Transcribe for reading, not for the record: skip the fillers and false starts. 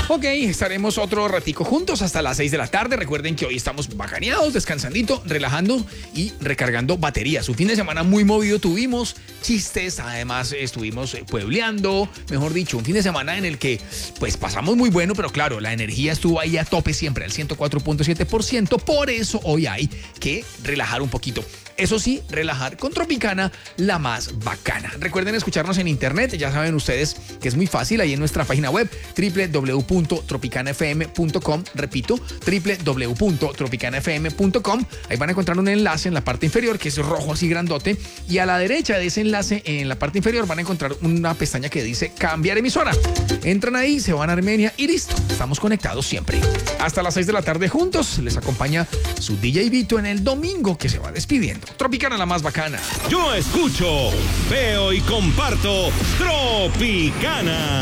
Ok, estaremos otro ratico juntos hasta las 6 de la tarde. Recuerden que hoy estamos bacaneados, descansandito, relajando y recargando baterías. Un fin de semana muy movido tuvimos, chistes, además estuvimos puebleando, mejor dicho, un fin de semana en el que pues pasamos muy bueno, pero claro, la energía estuvo ahí a tope siempre, al 104.7%. Por eso hoy hay que relajar un poquito. Eso sí, relajar con Tropicana, la más bacana. Recuerden escucharnos en internet, ya saben ustedes que es muy fácil, ahí en nuestra página web www.tropicanafm.com, repito, www.tropicanafm.com. Ahí van a encontrar un enlace en la parte inferior que es rojo así grandote, y a la derecha de ese enlace en la parte inferior van a encontrar una pestaña que dice cambiar emisora. Entran ahí, se van a Armenia y listo, estamos conectados siempre. Hasta las 6 de la tarde juntos, les acompaña su DJ Vito en el domingo que se va despidiendo. Tropicana, la más bacana. Yo escucho, veo y comparto Tropicana.